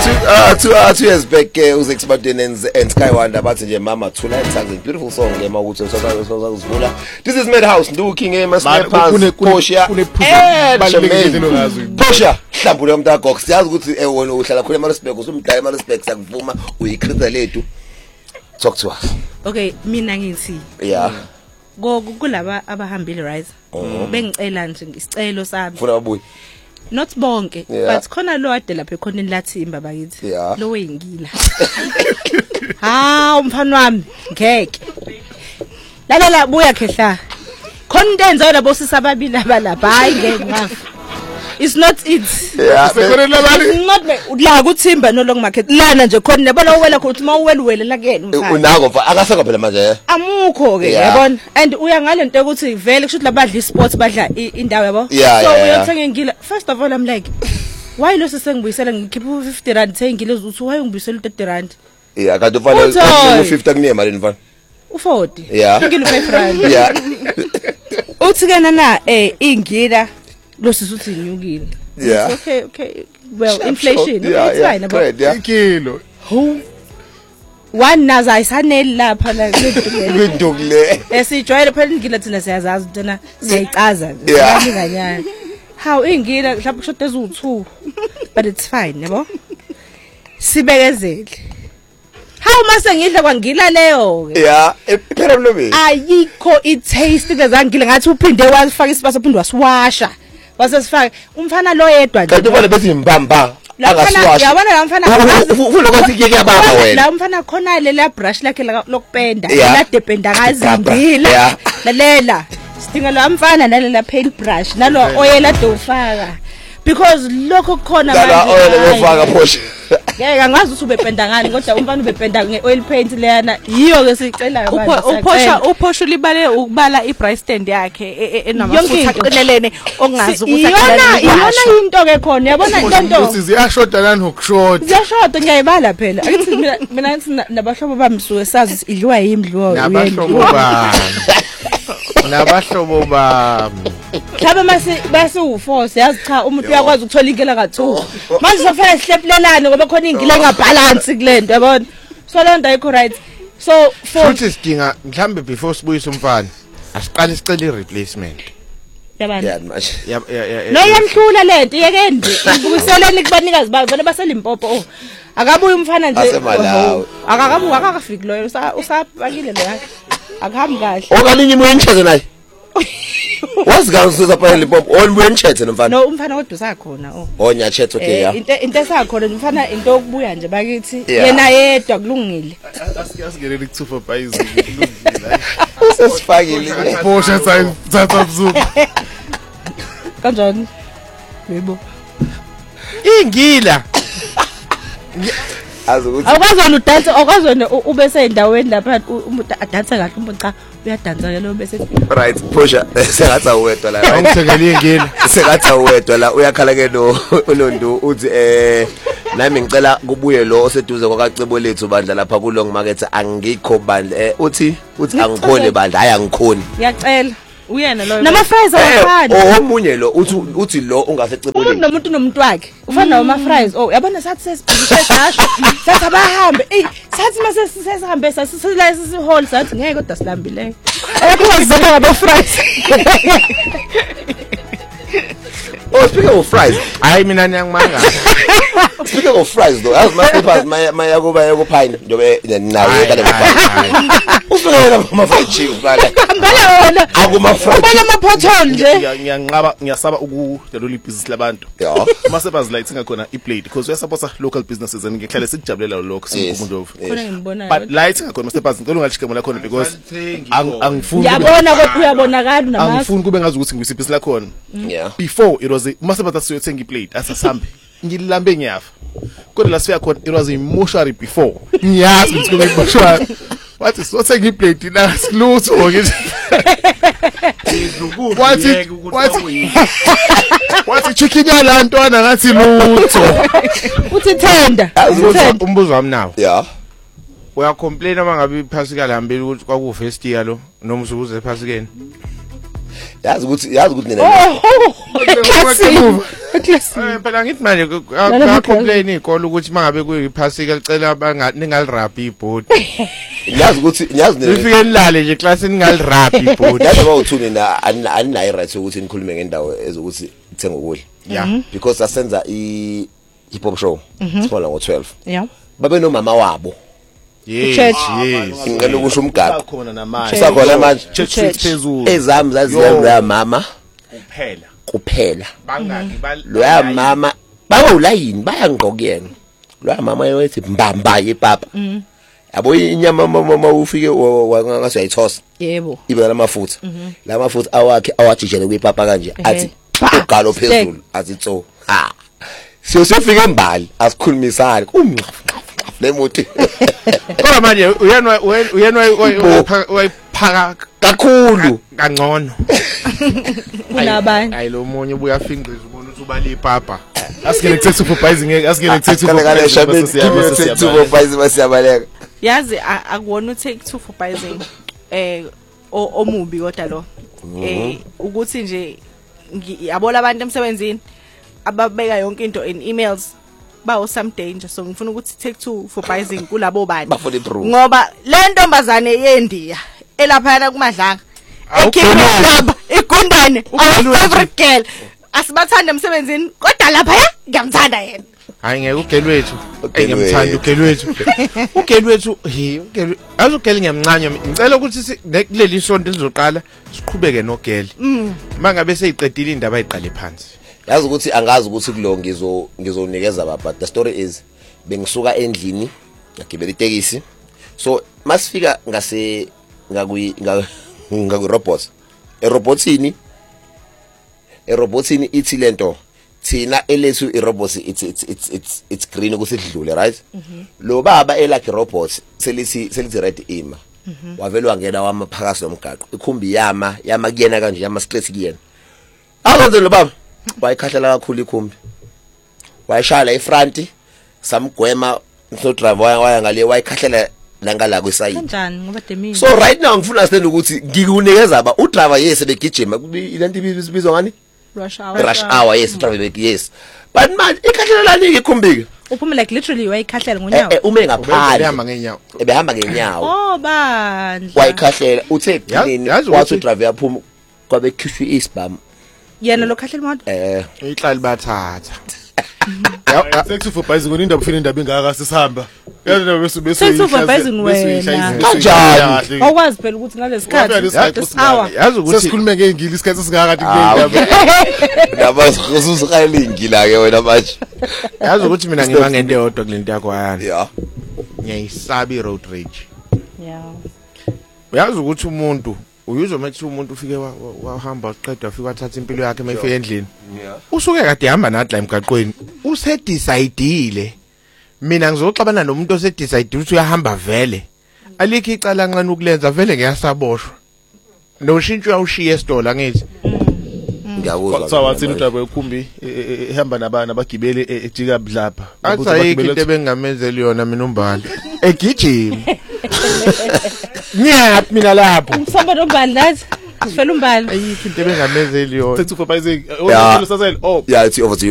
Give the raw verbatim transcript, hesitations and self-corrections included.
uh, two, uh, two years back uh, uze Xbateni and, and Skywanda bathi nje mama thula insangs beautiful song ngema ukuthi sokuzivula. This is Madhouse looking at my snappers Portia Portia hlambule umuntu akho siyazi ukuthi eh wona uhlala khona eMaritzburg usumdala eMaritzburg sakuvuma uyikhritha lethu. Talk to us. Okay, mina ngithi yeah go kulaba abahambile right bengicela nje isicelo sami ufuna babuye not bonke yeah. But khona lo ade lapha ekhoneni lathimba bakithi yeah. Lo wengila ha umfana wami ngeke la la la buya khehla khona into enzayo labo sisababili abalapha hayi ngeke ngafu. It's not it. Yeah. It's not la kuthimba no long market. Lana nje khona yabona uwela ukuthi mawuwele la kuyena umfana. Unako mfa akaseka phela manje. Amukho ke yabona and uya ngale nto ukuthi vele kusho ukuthi labadla isports badla indawo yabo. So uyothenga ngila first of all I'm like why lo sesengibuyisela ngikhipha fifty rand thengile uthi why ungibuyisela thirty rand. Yeah kanti ufanele fifty kunye imali mfana. U forty. Yeah. Ngile five rand. Yeah. Uthi kana na eh ingila lo sisuthi inyukile. Yeah. Okay, okay. Well, sure, inflation. Sure. Yeah, it's yeah. fine about yeah. Kilo. Who? One naza isaneli lapha la kwidukile. Esijwayele phela ingila thina siyazazi tena siyayicaza nganyana. How ingila mhlawumbe kushoda ezu two. But it's fine, yabo. Sibekezele. How mase ngidla kwangila leyo ke? Yeah, iphela mlobi. Ayikho I taste lezangile ngathi uphinde wafaka isipasa uphinde wasiwasha. Wasesifaka umfana lo yedwa nje. Kanti ubona bethi imbamba akasiwasha. Yabona la mfana ufuna ukuthi kike yababa wena. La mfana khona lela brush lakhe lokupenda yeah. La dependa kazindila. Yeah. Lalela sidinga la mfana nalela paint brush nalo oil ade ufaka because lokho khona manje. La oil ufaka Portia. Ngeke angazi ukuthi ubependa ngani kodwa umfana ubependa ngeoil paint leyana yiyo ke sicelayo manje. Uphosha uphosha libale ukubala iprice stand yakhe enamafutha aqelelene ongazi ukuthi iyona iyona into ke khona yabona lento ziyashoda lana ukushota ziyashoda ngiyayibala phela akithi mina mina nabahlobo bami suke sazi idliwa yimdliwa nabahlobo bami nabahlobo bami Khabe mase base u-force yazi cha umuntu uyakwazi ukuthola inkela ka-two manje sofanele sihlephulelane ngoba khona ingila engabalance kulento yabona so lento ayikho right so for futhi sidinga mhlambe before sibuyise umfana asiqale sicela i-replacement yabani yeah manje no yamhlula lento yeke nje ibukiseleni kubanikazi bayo bona baselimpopo oh akabuye umfana nje akakabuye akakafiki loyo usabakile lo yakhe akuhambi kahle okalinye ibuye nithethe naye wazi ngasuza phela pop olibuye nithethe nomfana no umfana kodwa usakhona oh oh nyathethe okay yeah into into esakhona umfana into yokubuya nje bakithi yena yedwa kulungile asiyasingelele kuthufa bhayizi kulungile usesifakile Portia thatha abzuku kanjani yebo ingila azukuthi awukazona udanse awukazona ube seyindaweni lapha umuntu adanse kahle umuntu cha uyadansa ke lo bese right Portia sengathi awedwa la awungithengele ingila sengathi awedwa la uyakhala ke lo uNondu uthi eh nami ngicela kubuye lo oseduze kwakacebo lethu bandla lapha ku Long Market angikho bandla eh uthi uthi angikhole bandla hayi angikhoni ngiyacela uyena lo nama fries awafani oh omunye lo uthi uthi lo ungasecebo lethu nomuntu nomuntu wakhe ufana nama fries oh yabona sathi sesibhikishe gasho sathi abahambe eh sathi mase sesihambe sasisila sisihole sathi ngeke kodwa silambile ayakwazi aba fries oh speaking of fries hayi mina ngiyangimanga speaking of fries though as my papers my my yakuba yakupine njobe nawe kade ngifaka usukela ma fried chicken bala ambala wona akuma fried ubona ama pothole nje ngiyanqaba ngiyasaba ukudalula ibhizinisi labantu yeah mase bazilayithinga ngakona iplate because we support local businesses and ngihlale sikujabulela lokho singumuntu khona ngibona but lighting ngakona mase bazi ngicela ungalikhema lakhona because angifuni yabona kodwa uyabonakala namasi angifuni kube ngazi ukuthi ngisiphi lakhona yeah before it was mase bathi siyothenga iplate asasambe ngilambe ngiyafa kodwa la siya khona it was emotional before ngiyazi ukuthi kube emotional what is what's a plate la silutho ngithi what what what chicken yala ntwana ngathi lutho uthi tender umbuzo wami nawo yeah uya complain mangabe iphasika lihambile ukuthi kwaku first year lo noma usukuze ephasikeni yazi ukuthi yazi ukuthi nina eh phela ngithi manje akacomplain ikolo ukuthi mangabe kuyiphasika licela abangathi ningalirabhi ibhoard yazi ukuthi yazi nina nifike nilale nje class ningalirabhi ibhoard yazi bawuthuni na aninayi right ukuthi nikhulume ngendawo ezokuthi ithenga ukudla yeah because asenza i hip hop show sifona ngo twelve yeah babe nomama wabo yes Church. yes ngicela ukusho umgaqo khona namanje usakhona manje church phezulu ezami zaziya mama kuphela kuphela bangaki loya mama baba ulayini bayangqokuyena loya mama yethi mbamba yepapa yabo inyama mama ufike ngase uyayithosa yebo ibe lamafutha lamafutha awakhe awajijele kwepapa kanje athi ugalo phezulu athi tso ha siyosefika embali asikhulumisana umncwafu lemuthi kodwa manje uyena uyena wayiphaka kakhulu kangcono kunabanye hayi lo munye ubuya finqiza ubona ukuthi ubali ipapa asikele kuthe supervising asikele kuthe supervising basiyabaleka yazi akuwona u-take two for buysing eh omubi kodwa lo eh ukuthi nje yabona abantu emsebenzini ababeka yonke into in emails bawo some danger so ngifuna ukuthi take two for buysing kulabo bantu ngoba le ntombazane yeNdiya elaphana kumadlanga ekhipha igundane our favorite girl asibathanda emsebenzini kodwa lapha ngiyamthanda yena hayi ngeke ugeli wethu engiyamthanda ugeli wethu ugeli wethu hi ugeli azugeli ngiyamncanya ngicela ukuthi kuleli sonto lizoqala siqhubeke nogeli mangabe seyiqedile indaba ayiqale phansi yazi ukuthi angazi ukuthi kulo ngizo ngizonikeza baba but the story is bengisuka endlini ngagibela itekisi so masifika ngase ngakuyi ngaku robot e robotini e robotini ithi lento thina elethu i robot it's it's it's it's green ukuthi sidlule right lo baba elakhe robot selithi selithi red ima wavela wangena wamaphakathi nomgaqo ikhumbi yama yama kuyena kanje yama stress kuyena akwenze lo baba wayikhahlela kakhulu ikhumbi wayishala efront samgwema no driver waya ngale wayikhahlela nangala kwesayini kanjani ngoba demini so right now ngifuna stand ukuthi ngikunikeza aba u driver yes begijima ilento ibizwa ngani rush hour rush hour yes driver yes but man ikhahlela lani ikhumbike uphuma like literally wayikhahlela ngonyawo eh ume ngaphandle ehamba ngenyawo ebehamba ngenyawo oh bandla wayikhahlela uthe clean wathi driver yaphuma kwabe khishwe isibam yena lo khahlela imoto eh ihlali bathatha Take two for buysing ngoninda bufina indaba engaka sisihamba yena bese bese Take two for buysing wena kanjani awukwazi phela ukuthi ngalesi this hour yazi ukuthi sesikhulume ngengili isikhathi esingaka kanti kulendaba yabazi ususukayela ingila ke wena manje yazi ukuthi mina ngiba ngento eyodwa kulento yakho yana yeah ngiyisaba i road rage yeah uyazi ukuthi umuntu uyuzwa mathi umuntu ufike wahamba uqeda ufika wathatha impilo yakhe mayifike endlini usuke kade ehamba nathi la emgaqweni usedecide mina ngizoxabana nomuntu osedecide ukuthi uyahamba vele alikho icala nqane ukulenza vele ngiyasaboshwa noshintsho uyawushiya esitolo ngithi ngiyakuzwa sawathi indaba yokhumbi ehamba nabana abagibeli ejika budlapha athayikho into ebengamenzela yona mina umbali egijima nyathi mina lapho msamba nombali nathi sifela umbali ayikho into ebengamenzela yona Take two for buysing oh yeah it's over to you.